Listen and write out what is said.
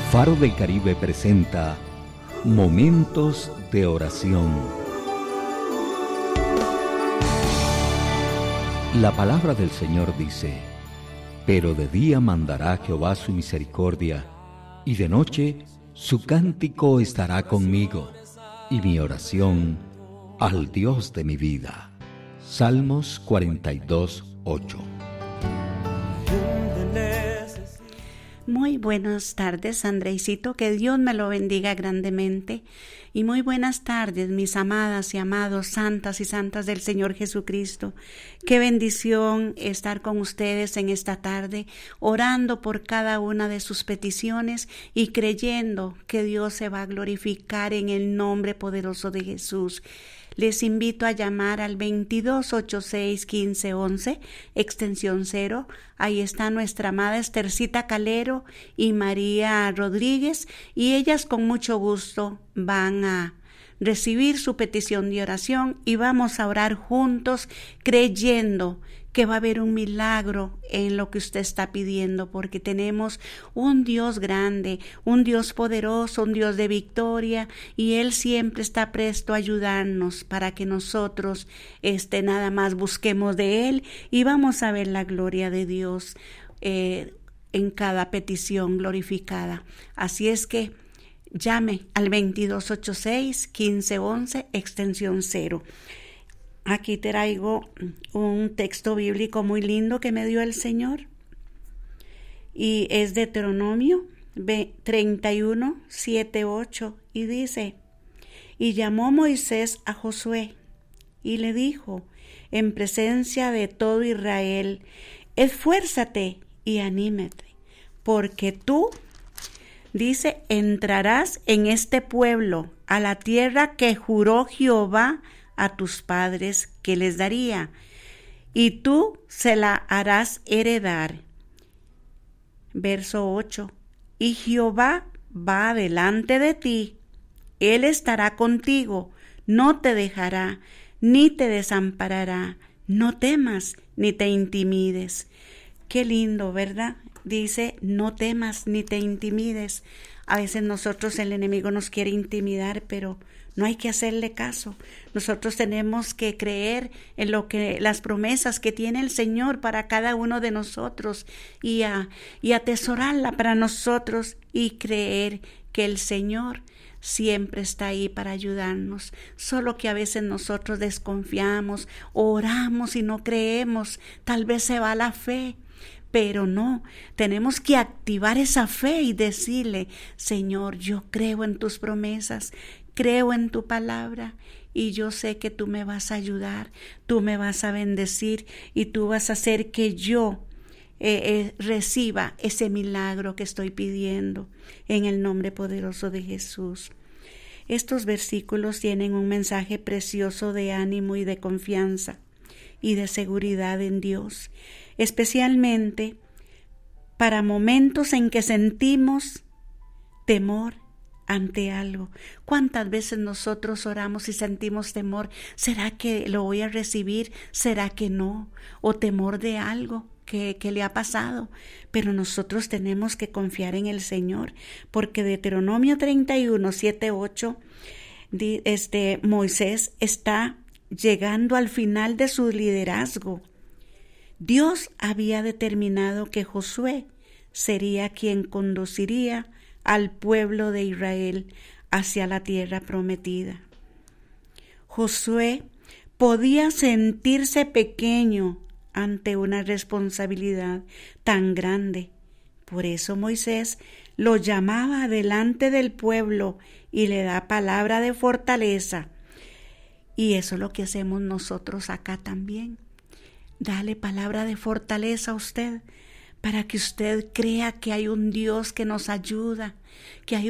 Faro del Caribe presenta Momentos de Oración. La palabra del Señor dice: pero de día mandará Jehová su misericordia, y de noche su cántico estará conmigo, y mi oración al Dios de mi vida. Salmos 42:8. Muy buenas tardes, Andreicito, que Dios me lo bendiga grandemente. Y muy buenas tardes, mis amadas y amados, santas y santas del Señor Jesucristo. Qué bendición estar con ustedes en esta tarde, orando por cada una de sus peticiones y creyendo que Dios se va a glorificar en el nombre poderoso de Jesús. Les invito a llamar al 2286-1511, extensión 0. Ahí está nuestra amada Estercita Calero y María Rodríguez, y ellas con mucho gusto van a recibir su petición de oración y vamos a orar juntos creyendo que va a haber un milagro en lo que usted está pidiendo, porque tenemos un Dios grande, un Dios poderoso, un Dios de victoria, y Él siempre está presto a ayudarnos para que nosotros nada más busquemos de Él y vamos a ver la gloria de Dios en cada petición glorificada. Así es que llame al 2286-1511, extensión 0. Aquí traigo un texto bíblico muy lindo que me dio el Señor y es Deuteronomio 31, 7, 8 y dice: y llamó Moisés a Josué y le dijo en presencia de todo Israel: esfuérzate y anímate, porque tú, dice, entrarás en este pueblo a la tierra que juró Jehová a tus padres que les daría, y tú se la harás heredar. Verso 8. Y Jehová va delante de ti, Él estará contigo, no te dejará, ni te desamparará, no temas, ni te intimides. Qué lindo, ¿verdad? Dice, no temas, ni te intimides. A veces nosotros, el enemigo nos quiere intimidar, pero no hay que hacerle caso. Nosotros tenemos que creer en las promesas que tiene el Señor para cada uno de nosotros y atesorarla para nosotros y creer que el Señor siempre está ahí para ayudarnos. Solo que a veces nosotros desconfiamos, oramos y no creemos. Tal vez se va la fe. Pero no, tenemos que activar esa fe y decirle: Señor, yo creo en tus promesas, creo en tu palabra y yo sé que tú me vas a ayudar, tú me vas a bendecir y tú vas a hacer que yo reciba ese milagro que estoy pidiendo en el nombre poderoso de Jesús. Estos versículos tienen un mensaje precioso de ánimo y de confianza y de seguridad en Dios, especialmente para momentos en que sentimos temor ante algo. ¿Cuántas veces nosotros oramos y sentimos temor? ¿Será que lo voy a recibir? ¿Será que no? O temor de algo que le ha pasado. Pero nosotros tenemos que confiar en el Señor, porque Deuteronomio 31, 7, 8, Moisés está llegando al final de su liderazgo. Dios había determinado que Josué sería quien conduciría al pueblo de Israel hacia la tierra prometida. Josué podía sentirse pequeño ante una responsabilidad tan grande. Por eso Moisés lo llamaba delante del pueblo y le da palabra de fortaleza. Y eso es lo que hacemos nosotros acá también. Dale palabra de fortaleza a usted, para que usted crea que hay un Dios que nos ayuda, que hay